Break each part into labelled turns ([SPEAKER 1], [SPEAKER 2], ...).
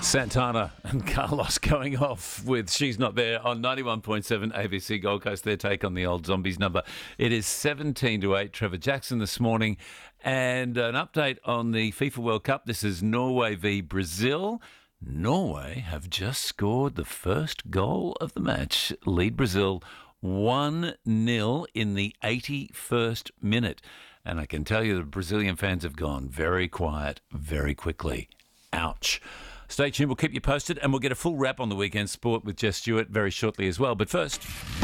[SPEAKER 1] Santana and Carlos going off with She's Not There on 91.7 ABC Gold Coast, their take on the old Zombies number. It is 17-8, Trevor Jackson this morning. And an update on the FIFA World Cup. This is Norway v Brazil. Norway have just scored the first goal of the match. Lead Brazil 1-0 in the 81st minute. And I can tell you the Brazilian fans have gone very quiet very quickly. Ouch. Stay tuned, we'll keep you posted, and we'll get a full wrap on the weekend sport with Jess Stewart very shortly as well. But first,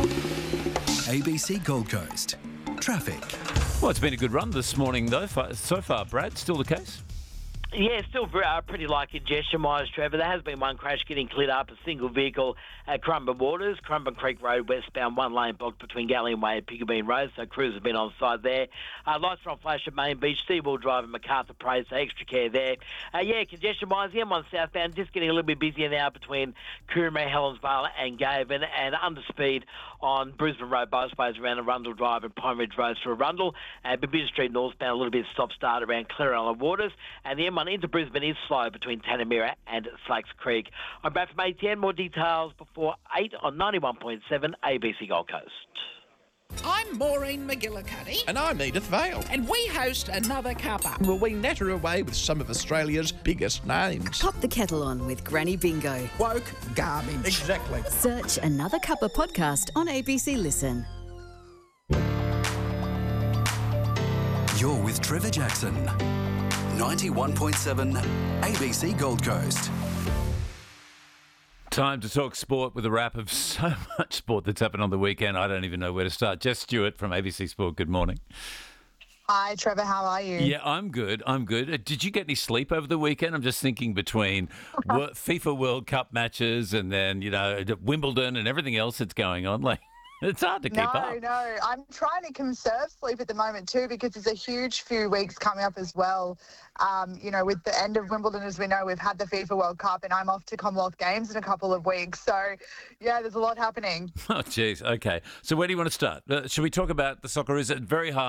[SPEAKER 2] ABC Gold Coast. Traffic.
[SPEAKER 1] Well, it's been a good run this morning, though, so far. Brad, still the case?
[SPEAKER 3] Yeah, still pretty light congestion-wise, Trevor. There has been one crash getting cleared up, a single vehicle at Currumbin Waters, Currumbin Creek Road, westbound, one lane blocked between Galleon Way and Pigabeen Road, so crews have been on site there. Lights are on flash at Main Beach, Seawall Drive and MacArthur Parade, so extra care there. Congestion-wise, the M1 southbound just getting a little bit busier now between Coomera, Helensvale and Gaven, and under speed on Brisbane Road, both ways around Arundel Drive and Pine Ridge Road through Arundel, and Babina Street northbound, a little bit stop-start around Claremont Waters, and the M1 into Brisbane is slow between Tanamera and Slacks Creek. I'm back from ATN. More details before 8 on 91.7 ABC Gold Coast.
[SPEAKER 4] I'm Maureen McGillicuddy.
[SPEAKER 5] And I'm Edith Vale.
[SPEAKER 4] And we host Another Cuppa.
[SPEAKER 5] Well, we natter away with some of Australia's biggest names.
[SPEAKER 6] Pop the kettle on with Granny Bingo.
[SPEAKER 5] Woke garbage. Exactly.
[SPEAKER 6] Search Another Cuppa podcast on ABC Listen.
[SPEAKER 2] You're with Trevor Jackson. 91.7 ABC Gold Coast.
[SPEAKER 1] Time to talk sport with a wrap of so much sport that's happened on the weekend. I don't even know where to start. Jess Stewart from ABC Sport, good morning.
[SPEAKER 7] Hi, Trevor. How are you?
[SPEAKER 1] Yeah, I'm good. Did you get any sleep over the weekend? I'm just thinking between FIFA World Cup matches and then, Wimbledon and everything else that's going on. Like, it's hard to keep up.
[SPEAKER 7] No, I'm trying to conserve sleep at the moment too because there's a huge few weeks coming up as well. With the end of Wimbledon, as we know, we've had the FIFA World Cup and I'm off to Commonwealth Games in a couple of weeks. So, yeah, there's a lot happening.
[SPEAKER 1] Oh, geez. Okay. So where do you want to start? Should we talk about the soccer? Is it very hard?